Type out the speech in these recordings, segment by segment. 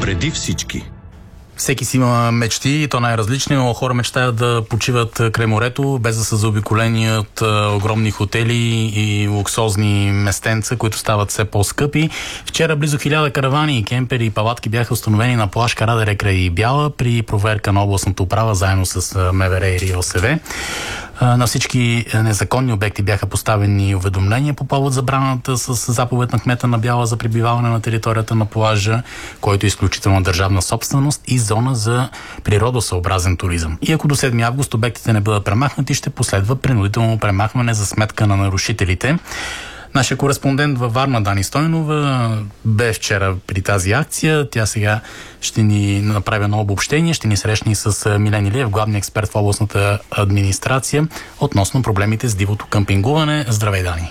Преди всички. Всеки си има мечти, и то най-различни, но хора мечтаят да почиват край морето, без да са заобиколени от огромни хотели и луксозни местенца, които стават все по-скъпи. Вчера близо 1000 каравани, кемпери и палатки бяха установени на плаж Карадере край Бяла при проверка на областната управа заедно с МВР и РИОСВ. На всички незаконни обекти бяха поставени уведомления по повод забраната с заповед на кмета на Бяла за пребиваване на територията на плажа, който е изключителна държавна собственост и зона за природосъобразен туризъм. И ако до 7 август обектите не бъдат премахнати, ще последва принудително премахване за сметка на нарушителите. Нашия кореспондент във Варна Дани Стойнова бе вчера при тази акция. Тя сега ще ни направи едно обобщение, ще ни срещне с Милен Илиев, главния експерт в областната администрация, относно проблемите с дивото къмпингуване. Здравей, Дани!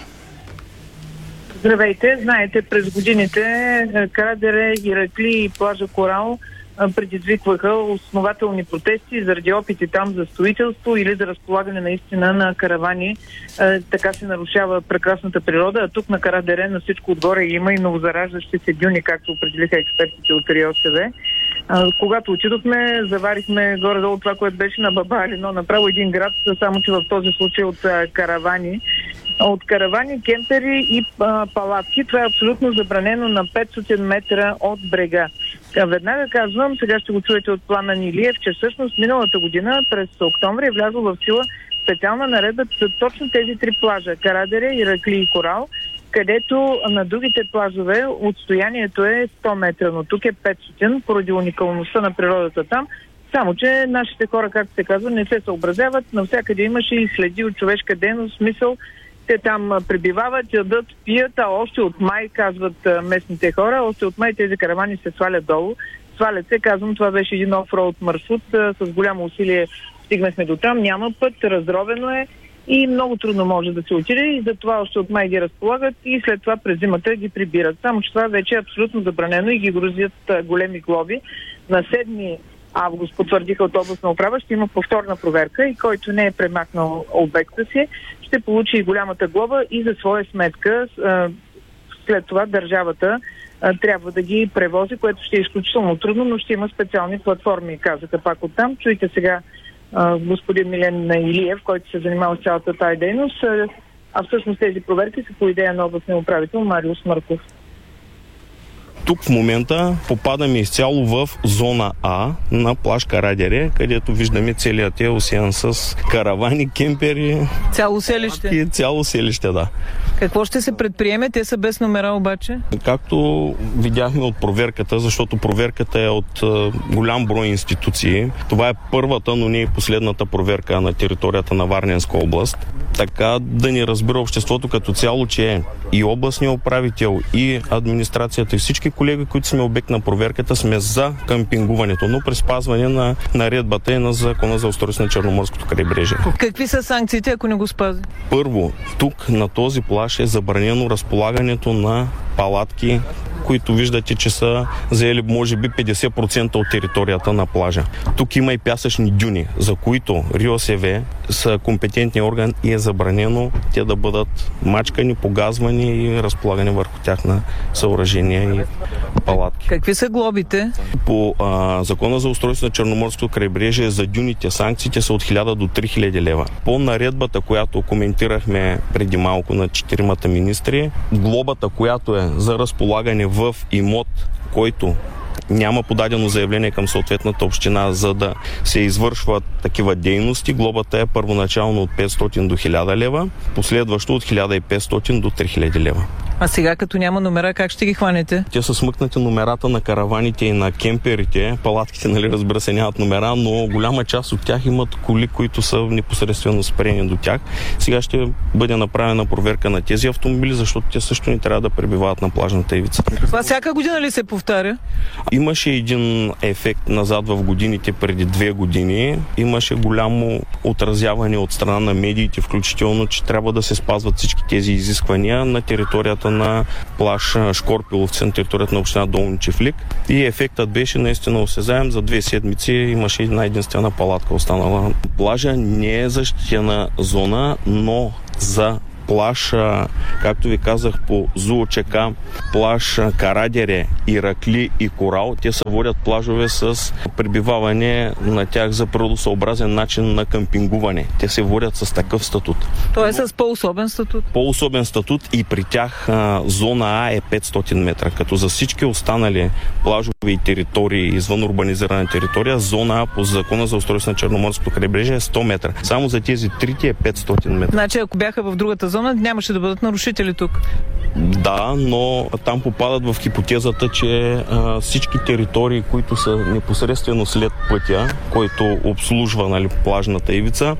Здравейте! Знаете, през годините Карадере, Иракли и плажа Корал предизвикваха основателни протести заради опити там за строителство или за разполагане наистина на каравани. Така се нарушава прекрасната природа, а тук на Карадере на всичко отгоре има и новозараждащи се дюни, както определиха експертите от РИОСВ. Когато отидохме, заварихме горе-долу това, което беше на Баба Алино, направо един град, само че в този случай от каравани. От каравани, кемпери и палатки. Това е абсолютно забранено на 500 метра от брега. Веднага казвам, сега ще го чуете от Пламен Илиев, че всъщност миналата година, през октомври, е влязло в сила специална наредба за точно тези три плажа – Карадере, Иракли и Корал, където на другите плажове отстоянието е 100 метра, но тук е 500, поради уникалността на природата там. Само че нашите хора, както се казва, не се съобразяват. Навсякъде имаше и следи от човешка дейност, смисъл. Те там пребивават, ядат, пият, а още от май, казват местните хора, още от май тези каравани се свалят долу. Свалят се, казвам, това беше един офроуд маршрут, с голямо усилие стигнахме до там, няма път, разровено е и много трудно може да се отиде и затова още от май ги разполагат и след това през зимата ги прибират. Само че това вече е абсолютно забранено и ги грозят големи глоби. На 7 август потвърдиха от областна управа, ще има повторна проверка и който не е премахнал обекта си, ще получи и голямата глоба и за своя сметка след това държавата трябва да ги превози, което ще е изключително трудно, но ще има специални платформи, казаха пак оттам. Чуйте сега господин Милен Илиев, който се занимава с цялата тая дейност, а всъщност тези проверки са по идея на областния управител Мариус Марков. Тук в момента попадаме изцяло в зона А на плаж Карадере, където виждаме целият океан с каравани, кемпери. Цяло селище? Цяло селище, да. Какво ще се предприеме? Те са без номера обаче? Както видяхме от проверката, защото проверката е от голям брой институции. Това е първата, но не и последната проверка на територията на Варненска област. Така да ни разбира обществото като цяло, че и областният управител, и администрацията, и всички колеги, които сме обект на проверката, сме за къмпингуването, но при спазване на наредбата и на Закона за устройство на Черноморското крайбрежие. Какви са санкциите, ако не го спази? Първо, тук на този плаж е забранено разполагането на палатки, които виждате, че са заели може би 50% от територията на плажа. Тук има и пясъчни дюни, за които РИОСВ са компетентния орган и е забранено те да бъдат мачкани, погазвани и разполагани върху тях на съоръжения и палатки. Какви са глобите? По Закона за устройство на Черноморското крайбрежие за дюните санкциите са от 1000 до 3000 лева. По наредбата, която коментирахме преди малко на 4 министри, глобата, която е за разполагане в имот, който няма подадено заявление към съответната община, за да се извършват такива дейности, глобата е първоначално от 500 до 1000 лева, последващо от 1500 до 3000 лева. А сега, като няма номера, как ще ги хванете? Те са смъкнати номерата на караваните и на кемперите. Палатките, разбира се, нямат номера, но голяма част от тях имат коли, които са непосредствено спрени до тях. Сега ще бъде направена проверка на тези автомобили, защото те също не трябва да пребивават на плажната ивица. Това всяка година ли се повтаря? Имаше един ефект назад в годините, преди 2 години. Имаше голямо отразяване от страна на медиите, включително, че трябва да се спазват всички тези изисквания на територията на плаж Шкорпиловци, на територията на община Долни Чифлик. И ефектът беше наистина осезаем. За 2 седмици имаше една единствена палатка останала. Плажа не е защитена зона, но за плаж, както ви казах, по ЗУЧК, плаж Карадере, Иракли и Корал, те се водят плажове с пребиваване на тях за природосъобразен начин на къмпингуване. Те се водят с такъв статут. То е с по-особен статут? По-особен статут и при тях зона А е 500 метра, като за всички останали плажове и територии извън урбанизирана територия, зона А по Закона за устройство на Черноморското крайбрежие е 100 метра. Само за тези трите е 500 метра. Значи, ако бяха в другата зона, нямаше да бъдат нарушители тук? Да, но там попадат в хипотезата, че всички територии, които са непосредствено след пътя, който обслужва, нали, плажната ивица,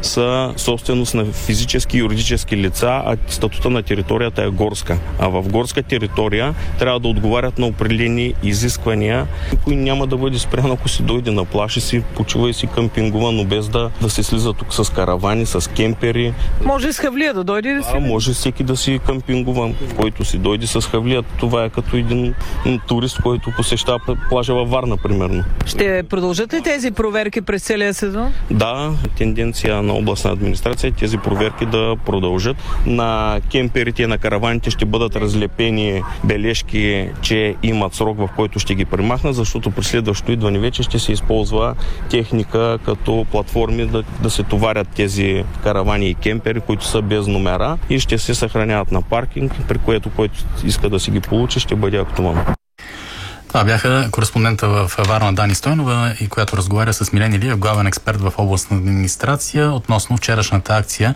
са собственост на физически и юридически лица, а статута на територията е горска. А в горска територия трябва да отговарят на определени изисквания. Никой няма да бъде спрян, ако си дойде на плаж и си почива и си къмпингува, но без да се слиза тук с каравани, с кемпери. Може и с хавлия да дойде да си? Може всеки да си къмпингува, който си дойде с хавлия. Това е като един турист, който посещава плажа във Варна, примерно. Ще продължат ли тези проверки през целия сезон? Да, тенденция на областна администрация тези проверки да продължат. На кемперите и на караваните ще бъдат разлепени бележки, че имат срок, в който ще ги премахнат, защото при следващото идване вече ще се използва техника като платформи да се товарят тези каравани и кемпери, които са без номера и ще се съхраняват на паркинг, при което който иска да си ги получи, ще бъде актуван. Това бяха кореспондента в Варна Дани Стойнова, и която разговаря с Милен Илиев, главен експерт в областна администрация, относно вчерашната акция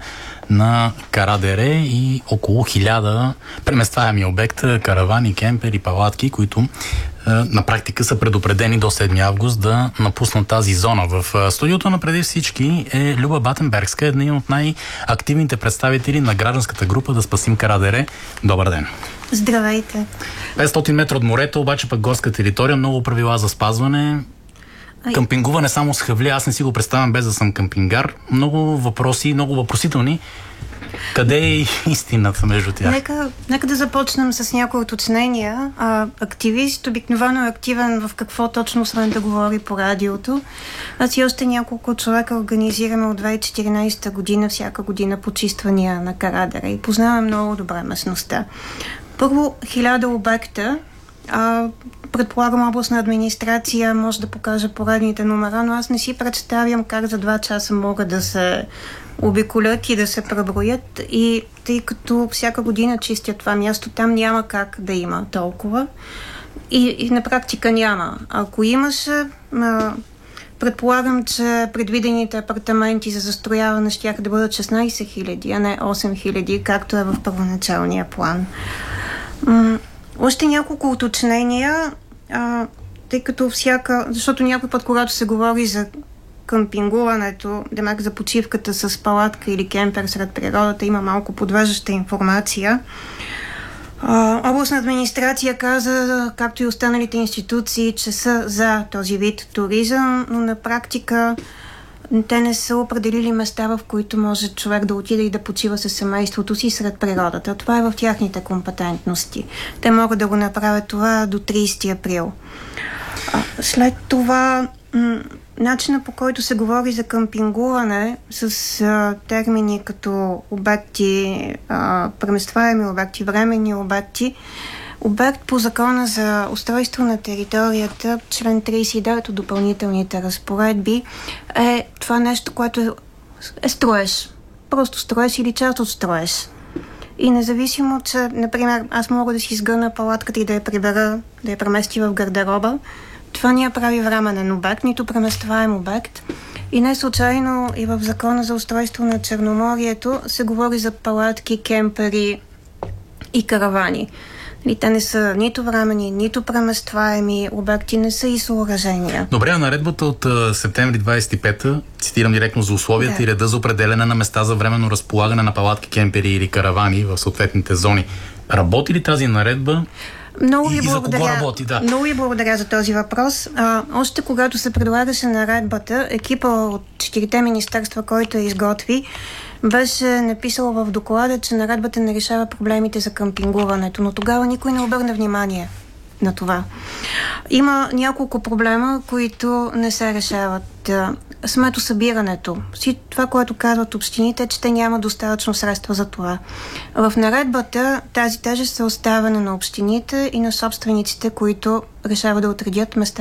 на Карадере и около 1000 преместваеми обекта, каравани, кемпери, палатки, които на практика са предупредени до 7 август да напуснат тази зона. В студиото на преди всички е Люба Батенбергска, една от най-активните представители на гражданската група Да спасим Карадере. Добър ден! Здравейте! 500 метра от морето, обаче пък горска територия, много правила за спазване. Къмпингуване само с хавли, аз не си го представям без да съм къмпингар. Много въпроси, много въпросителни. Къде е истината между тях? Нека да започнем с някои уточнения. Активист обикновено е активен в какво точно, освен да говори по радиото. Аз и още няколко човека организираме от 2014 година, всяка година почиствания на Карадере и познаваме много добре местността. Първо, 1000 обекта. Предполагам, областна администрация може да покаже поредните номера, но аз не си представям как за 2 часа могат да се обиколят и да се преброят, и тъй като всяка година чистят това място, там няма как да има толкова и на практика няма. Ако имаше, предполагам, че предвидените апартаменти за застрояване щяха да бъдат 16 000, а не 8 000, както е в първоначалния план. Още няколко уточнения, тъй като защото някой път, когато се говори за къмпингуването, демек за почивката с палатка или кемпер сред природата, има малко подвеждаща информация. Областна администрация каза, както и останалите институции, че са за този вид туризъм, но на практика те не са определили места, в които може човек да отиде и да почива със семейството си сред природата. Това е в тяхните компетентности. Те могат да го направят това до 30 април. След това начинът, по който се говори за къмпингуване с термини като обекти, преместваеми обекти, временни обекти, обект по Закона за устройство на територията, член 39 от допълнителните разпоредби, е това нещо, което е строеж. Просто строеж или част от строеж. И независимо, че, например, аз мога да си сгърна палатката и да я прибера, да я премести в гардероба, това ни я прави временен обект, нито преместваем обект. И не случайно и в Закона за устройство на Черноморието се говори за палатки, кемпери и каравани. Те не са нито времени, нито преместваеми обекти, не са и съоръжения. Добре, наредбата от септември 25-та, цитирам директно, за условията и реда за определяне на места за временно разполагане на палатки, кемпери или каравани в съответните зони. Работи ли тази наредба? Много ви Много ви благодаря за този въпрос. Още когато се предлагаше наредбата, екипа от 4 министерства, който я изготви, беше написала в доклада, че наредбата не решава проблемите за къмпингуването, но тогава никой не обърна внимание на това. Има няколко проблема, които не се решават. Самото събирането. Това, което казват общините, че те няма достатъчно средства за това. В наредбата тази тежест е оставена на общините и на собствениците, които решават да отредят места